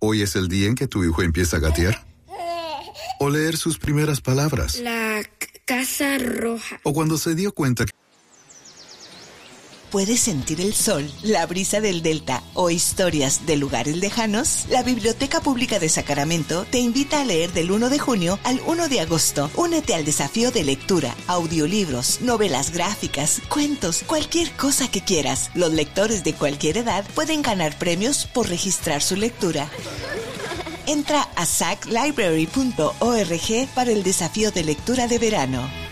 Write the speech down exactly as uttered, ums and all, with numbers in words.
Hoy es el día en que tu hijo empieza a gatear. O leer sus primeras palabras. La c- casa roja. O cuando se dio cuenta que... ¿Puedes sentir el sol, la brisa del delta o historias de lugares lejanos? La Biblioteca Pública de Sacramento te invita a leer del uno de junio al uno de agosto. Únete al desafío de lectura, audiolibros, novelas gráficas, cuentos, cualquier cosa que quieras. Los lectores de cualquier edad pueden ganar premios por registrar su lectura. Entra a sac library punto org para el desafío de lectura de verano.